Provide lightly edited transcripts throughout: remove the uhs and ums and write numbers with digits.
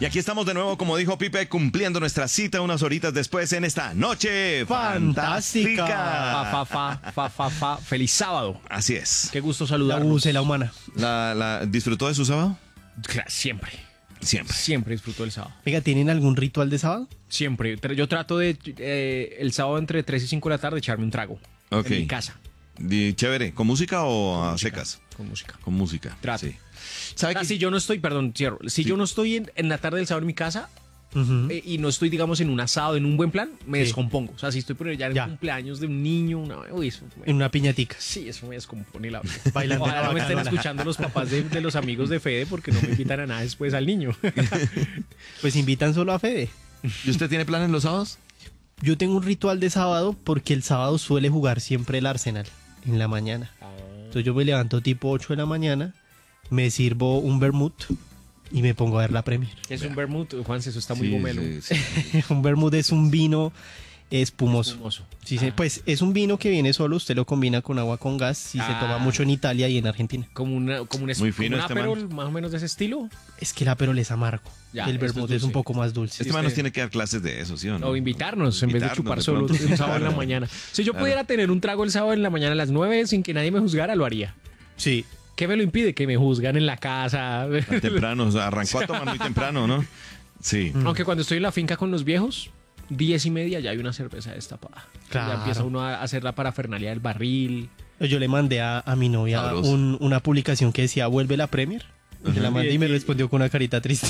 Y aquí estamos de nuevo, como dijo Pipe, cumpliendo nuestra cita unas horitas después en esta noche fantástica. fantástica. Feliz sábado. Así es. Qué gusto La saludarnos. la humana. ¿Disfrutó de su sábado? Siempre. Siempre. Siempre disfruto del sábado. Venga, ¿tienen algún ritual de sábado? Siempre. Yo trato de el sábado entre 3 y 5 de la tarde echarme un trago. Ok. En mi casa. Chévere. ¿Con música o Con a música, secas? Con música. Con música. Trato. Sí. ¿Sabe qué? Si yo no estoy, perdón, cierro. Si Sí. yo no estoy en la tarde del sábado en mi casa Ujú. y no estoy, digamos, en un asado, en un buen plan, me Sí. descompongo. O sea, si estoy por ya en Ya. el cumpleaños de un niño, uy, eso En una piñatica. sí, eso me descompone la vida. Bailando Ojalá la no me estén bacanola. escuchando los papás de los amigos de Fede porque no me invitan a nada después al niño. Pues invitan solo a Fede. ¿Y usted tiene planes los sábados? Yo tengo un ritual de sábado porque el sábado suele jugar siempre el Arsenal en la mañana. Entonces yo me levanto tipo 8 de la mañana, me sirvo un vermut y me pongo a ver la Premier. Es un vermut, Juanse, eso está muy Sí, gomelo. sí, sí. Un vermut es un vino espumoso. Espumoso. Sí, Ah. pues es un vino que viene solo, usted lo combina con agua con gas y se Ah. toma mucho en Italia y en Argentina. Como un Muy fino como un este Aperol, más o menos de ese estilo. Es que el Aperol es amargo Ya, y el esto vermut es es un dulce. poco más dulce. Este man nos usted- tiene que dar clases de eso, ¿sí o no? O invitarnos en vez de Invitarnos chupar de solo pronto. un sábado en la Claro. mañana. Si yo Claro. pudiera tener un trago el sábado en la mañana a las 9 sin que nadie me juzgara, lo haría. Sí. ¿Qué me lo impide? Que me juzgan en la casa. Temprano, o sea, arrancó a tomar muy temprano, ¿no? Sí. Aunque cuando estoy en la finca con los viejos, 10:30 ya hay una cerveza destapada. Claro. Ya empieza uno a hacer la parafernalia del barril. Yo le mandé a mi novia Sabroso. una publicación que decía vuelve la Premier. Y la mandé y me respondió con una carita triste.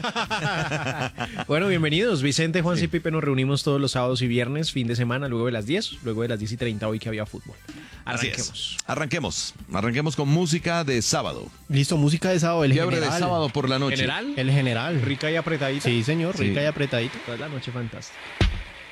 Bueno, bienvenidos. Vicente, Juan Sí. y Pipe nos reunimos todos los sábados y viernes, fin de semana, luego de las 10, luego de las 10:30 hoy que había fútbol. Así Arranquemos. es. Arranquemos con música de sábado. Listo, música de sábado, el Fiebre de general. sábado por la noche. General, El general. rica y apretadita. Sí, señor, Sí. rica y apretadito. Toda la noche fantástica.